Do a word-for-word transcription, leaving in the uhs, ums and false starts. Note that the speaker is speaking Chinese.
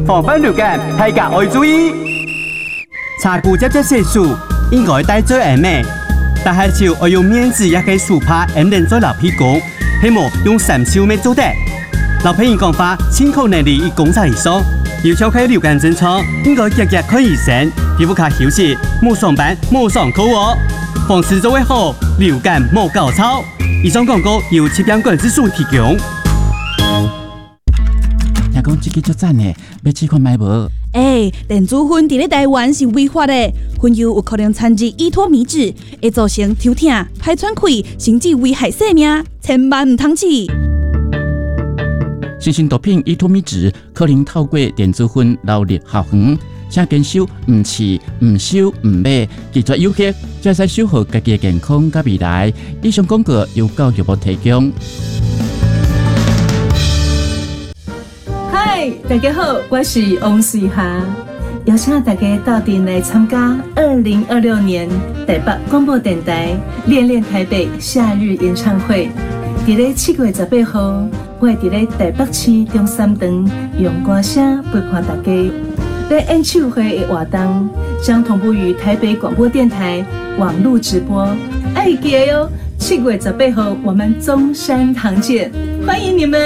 防范流感，大家要注意。查骨接接色素应该戴最严密，但係就要用面子也可以super 唔能做老屁股，希望用三手咩做得。老朋友講話，清口能力以工作嚟說，要超開流感症狀，應該日日看醫生，皮膚卡休息，冇上班冇上課哦。防治做得好，流感冇搞錯。以上廣告由疾病管制署提供。 聽講這個足讚呢，要試看買無？ 哎，電子煙佇咧台灣是違法的，煙油有可能摻入依托米酯，會造成頭痛、排喘氣，甚至危害生命，千萬唔通試。 新型毒品依托米酯可能透過電子煙流入校園，請堅守唔試、唔收、唔買，拒絕誘惑，才使守護家己嘅健康甲未來。以上廣告由教育部提供。 嗨，大家好，我是王水霞，邀請大家到店來參加二零二六年台北廣播電台戀戀台北夏日演唱會。在咧七月十八號，我會在咧台北市中山堂用歌聲陪伴大家。在演唱會的活動將同步於台北廣播電台網絡直播，愛記得喲！七月十八號我們中山堂見，歡迎你們。